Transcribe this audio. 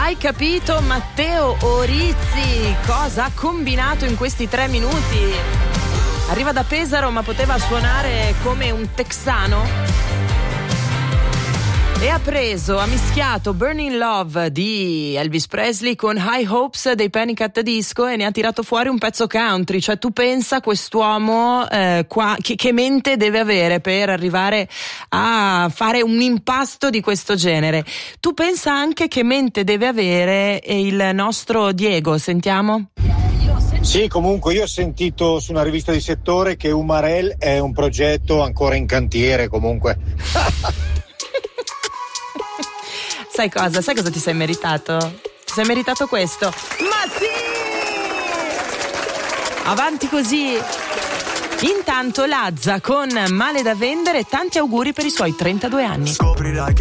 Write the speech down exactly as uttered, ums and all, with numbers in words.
Hai capito, Matteo Orizzi, cosa ha combinato in questi tre minuti? Arriva da Pesaro ma poteva suonare come un texano. E ha preso, ha mischiato Burning Love di Elvis Presley con High Hopes dei Panic! At the Disco e ne ha tirato fuori un pezzo country. Cioè tu pensa quest'uomo eh, qua, che, che mente deve avere per arrivare a fare un impasto di questo genere. Tu pensa anche che mente deve avere il nostro Diego. Sentiamo? Sì, comunque io ho sentito su una rivista di settore che Umarell è un progetto ancora in cantiere comunque. Sai cosa? Sai cosa ti sei meritato? Ti sei meritato questo? Ma sì! Avanti così! Intanto Lazza con Male da vendere, tanti auguri per i suoi trentadue anni. Scoprirai